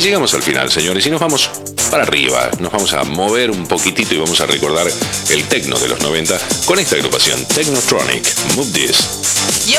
llegamos al final, señores, y nos vamos para arriba. Nos vamos a mover un poquitito y vamos a recordar el techno de los 90 con esta agrupación, Technotronic. Move This. Yo.